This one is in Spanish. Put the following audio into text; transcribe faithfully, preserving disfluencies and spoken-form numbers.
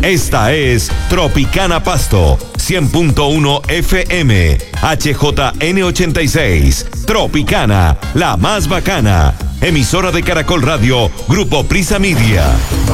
Esta es Tropicana Pasto, cien punto uno F M, H J N ochenta y seis. Tropicana, la más bacana. Emisora de Caracol Radio, Grupo Prisa Media.